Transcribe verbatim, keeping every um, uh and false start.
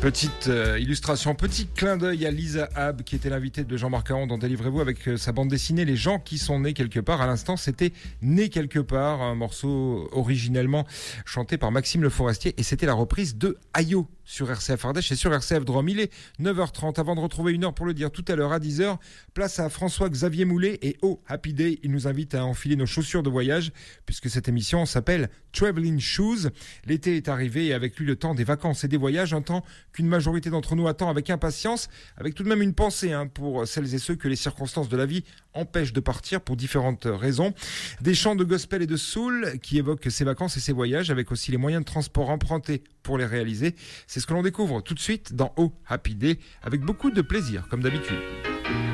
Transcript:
Petite euh, illustration, petit clin d'œil à Lisa Habb, qui était l'invitée de Jean-Marc Caron dans Délivrez-vous avec euh, sa bande dessinée Les gens qui sont nés quelque part. À l'instant, c'était Né quelque part, un morceau originellement chanté par Maxime Le Forestier, et c'était la reprise de Ayo sur R C F Ardèche et sur R C F Drôme. Il est neuf heures trente. Avant de retrouver une heure pour le dire tout à l'heure à dix heures, place à François-Xavier Moulet et Oh Happy Day. Il nous invite à enfiler nos chaussures de voyage puisque cette émission s'appelle Traveling Shoes. L'été est arrivé et avec lui le temps des vacances et des voyages, un temps qu'une majorité d'entre nous attend avec impatience, avec tout de même une pensée hein, pour celles et ceux que les circonstances de la vie empêchent de partir pour différentes raisons. Des chants de gospel et de soul qui évoquent ces vacances et ces voyages, avec aussi les moyens de transport empruntés pour les réaliser. C'est ce que l'on découvre tout de suite dans Oh Happy Day, avec beaucoup de plaisir, comme d'habitude.